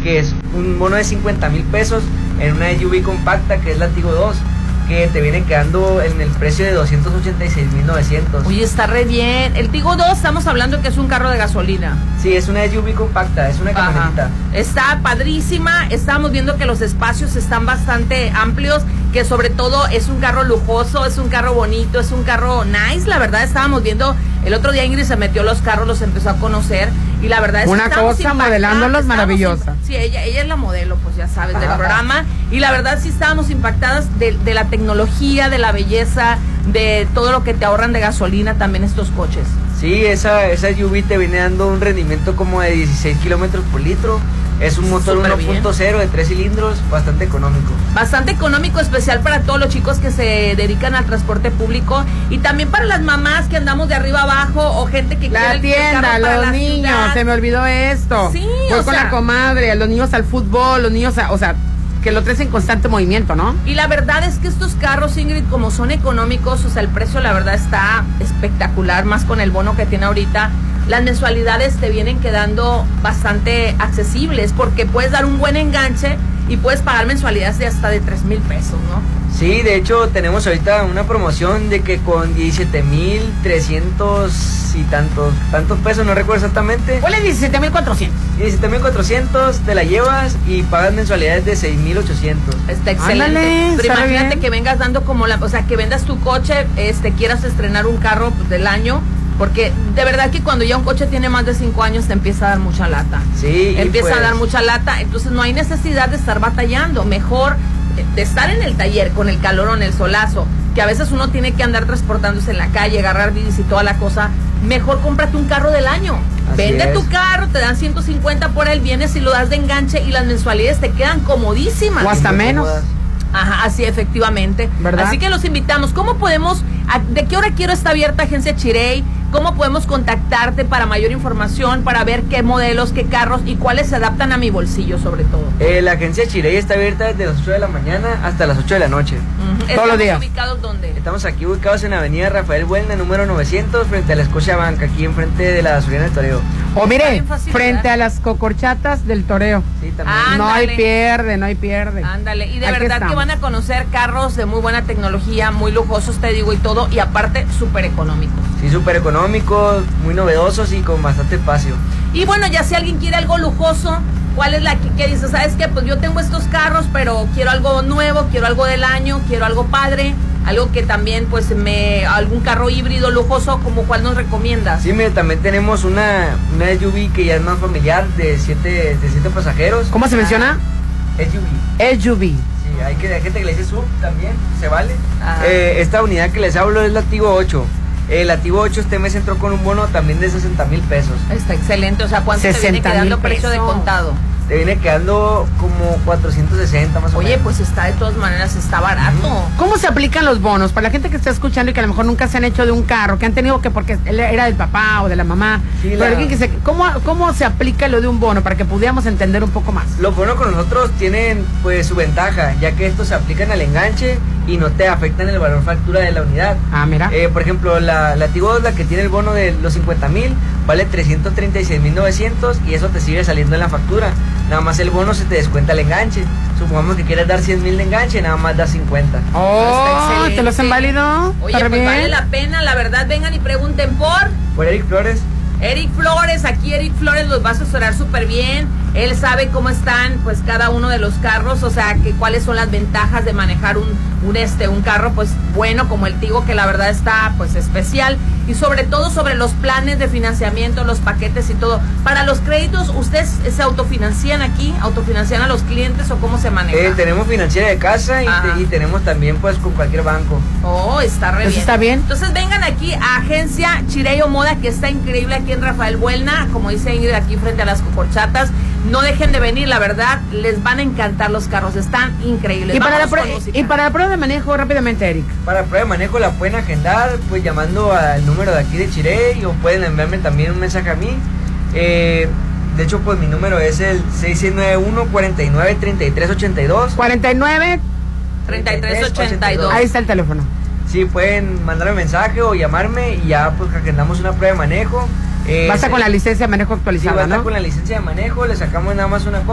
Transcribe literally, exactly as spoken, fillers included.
que es un bono de cincuenta mil pesos en una S U V compacta que es la Tigo dos, que te viene quedando en el precio de doscientos ochenta y seis mil novecientos. Oye, está re bien. El Tigo dos, estamos hablando que es un carro de gasolina. Sí, es una S U V compacta, es una camioneta. Está padrísima, estábamos viendo que los espacios están bastante amplios, que sobre todo es un carro lujoso, es un carro bonito, es un carro nice, la verdad estábamos viendo, el otro día Ingrid se metió los carros, los empezó a conocer, y la verdad es una que cosa modelándolos maravillosa. Sí, ella, ella es la modelo, pues ya sabes, del programa, y la verdad sí estábamos impactadas de, de la tecnología, de la belleza, de todo lo que te ahorran de gasolina también estos coches. Sí, esa, esa S U V te viene dando un rendimiento como de dieciséis kilómetros por litro. Es un motor uno punto cero de tres cilindros, bastante económico. Bastante económico, especial para todos los chicos que se dedican al transporte público y también para las mamás que andamos de arriba abajo o gente que la quiere tienda, el carro para los la niños, ciudad. Se me olvidó esto. Sí, Voy o con sea, la comadre, los niños al fútbol, los niños, a, o sea, que lo traes en constante movimiento, ¿no? Y la verdad es que estos carros, Ingrid, como son económicos, o sea, el precio la verdad está espectacular, más con el bono que tiene ahorita. Las mensualidades te vienen quedando bastante accesibles porque puedes dar un buen enganche y puedes pagar mensualidades de hasta de tres mil pesos, ¿no? Sí, de hecho tenemos ahorita una promoción de que con diecisiete mil trescientos y tantos tantos pesos, no recuerdo exactamente. ¿Cuál es diecisiete mil cuatrocientos? diecisiete mil cuatrocientos te la llevas y pagas mensualidades de seis mil ochocientos. Está excelente. Ándale, pero imagínate bien. que vengas dando como la, o sea, que vendas tu coche, este, quieras estrenar un carro pues, del año. Porque de verdad que cuando ya un coche tiene más de cinco años te empieza a dar mucha lata. Sí. Empieza pues, a dar mucha lata, entonces no hay necesidad de estar batallando. Mejor de estar en el taller con el calorón, el solazo, que a veces uno tiene que andar transportándose en la calle, agarrar bicis y toda la cosa. Mejor cómprate un carro del año. Así Vende es. tu carro, te dan ciento cincuenta por él, vienes y lo das de enganche y las mensualidades te quedan comodísimas. O hasta muy menos. cómodas. Ajá, así efectivamente. ¿Verdad? Así que los invitamos. ¿Cómo podemos, a, de qué hora quiero está abierta Agencia Chirey? ¿Cómo podemos contactarte para mayor información, para ver qué modelos, qué carros y cuáles se adaptan a mi bolsillo sobre todo? Eh, la agencia Chirey está abierta desde las ocho de la mañana hasta las ocho de la noche. Uh-huh. Todos los días. ¿Ubicados dónde? Estamos aquí ubicados en Avenida Rafael Buelna, número novecientos, frente a la Scotia Bank, aquí enfrente de la gasolina del Toreo. O Está mire, bien fácil, frente ¿verdad? a las cocorchatas del toreo. Sí, también. Ah, No hay Ándale. pierde, no hay pierde. Ándale, y de Aquí verdad que estamos. van a conocer carros de muy buena tecnología, muy lujosos, te digo, y todo, y aparte súper económicos. Sí, súper económicos, muy novedosos y con bastante espacio. Y bueno, ya si alguien quiere algo lujoso, ¿cuál es la que, que dice? ¿Sabes qué? Pues yo tengo estos carros, pero quiero algo nuevo, quiero algo del año, quiero algo padre, algo que también, pues, me algún carro híbrido lujoso, ¿como cuál nos recomiendas? Sí, mire, también tenemos una, una S U V que ya es más familiar, de siete, de siete pasajeros. ¿Cómo se menciona? S U V. S U V. Sí, hay, que, hay gente que le dice sub también, se vale. Ajá. Eh, esta unidad que les hablo es la Tigo ocho. El Tigo ocho este mes entró con un bono también de sesenta mil pesos. Está excelente, o sea, ¿cuánto te viene sesenta mil quedando precio de pesos. contado? Te viene quedando como cuatrocientos sesenta más o Oye, menos. pues está de todas maneras, está barato. ¿Cómo se aplican los bonos? Para la gente que está escuchando y que a lo mejor nunca se han hecho de un carro, que han tenido que porque él era del papá o de la mamá. Sí, pero la- alguien que se, ¿cómo, ¿Cómo se aplica lo de un bono? Para que pudiéramos entender un poco más. Lo bueno con nosotros tienen pues su ventaja, ya que estos se aplican al enganche y no te afectan el valor factura de la unidad. Ah, mira. Eh, por ejemplo, la, la Tigo dos, la que tiene el bono de los cincuenta mil, vale trescientos treinta y seis mil novecientos y eso te sigue saliendo en la factura. Nada más el bono se te descuenta el enganche. Supongamos que quieres dar cien mil de enganche, nada más da cincuenta. Oh, Está excelente. ¿te lo hacen válido? Oye, ¿Está pues bien? vale la pena, la verdad, vengan y pregunten por Por Eric Flores. Eric Flores. Aquí Eric Flores los va a asesorar súper bien. Él sabe cómo están pues cada uno de los carros, o sea, que cuáles son las ventajas de manejar un, un este un carro pues bueno como el Tigo, que la verdad está pues especial, y sobre todo sobre los planes de financiamiento, los paquetes y todo. Para los créditos, ¿ustedes se autofinancian aquí? ¿Autofinancian a los clientes o cómo se maneja? Eh, tenemos financiera de casa y, Ajá. te- y tenemos también pues con cualquier banco. Oh, está re Eso bien. está bien. Entonces vengan aquí a Agencia Chirey Moda, que está increíble aquí en Rafael Buelna, como dice Ingrid, aquí frente a las Cocorchatas. No dejen de venir, la verdad, les van a encantar los carros, están increíbles. Y para, la Vámonos con prue- música. y para la prueba de manejo, rápidamente, Eric. Para prueba de manejo la pueden agendar pues llamando al número de aquí de Chirey o pueden enviarme también un mensaje a mí. Eh, de hecho pues mi número es el seis seis nueve uno, cuarenta y nueve, treinta y tres ochenta y dos. cuarenta y nueve, treinta y tres ochenta y dos. ahí está el teléfono. Sí, pueden mandarme mensaje o llamarme y ya pues agendamos una prueba de manejo. Eh, Basta se- con la licencia de manejo Sí, actualizada, basta ¿no? con la licencia de manejo, le sacamos nada más una